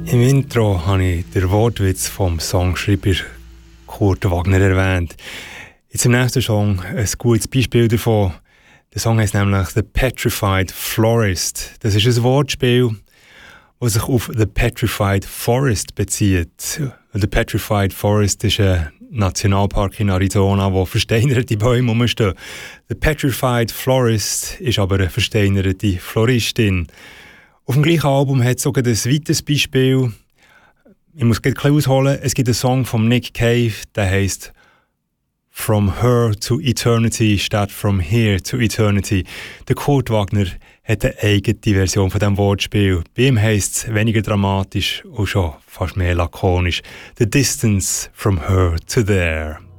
Im Intro habe ich den Wortwitz vom Songschreiber Kurt Wagner erwähnt. Jetzt im nächsten Song ein gutes Beispiel davon. Der Song heißt nämlich «The Petrified Florist». Das ist ein Wortspiel, das sich auf «The Petrified Forest» bezieht. Der Petrified Forest ist ein Nationalpark in Arizona, wo versteinerte Bäume rumstehen. «The Petrified Florist» ist aber eine versteinerte Floristin. Auf dem gleichen Album hat es sogar ein weiteres Beispiel. Ich muss gleich ausholen. Es gibt einen Song von Nick Cave, der heisst «From Her to Eternity» statt «From Here to Eternity». Der Kurt Wagner hat eine eigene Version von diesem Wortspiel. Bei ihm heisst es weniger dramatisch und schon fast mehr lakonisch. «The Distance from Her to There».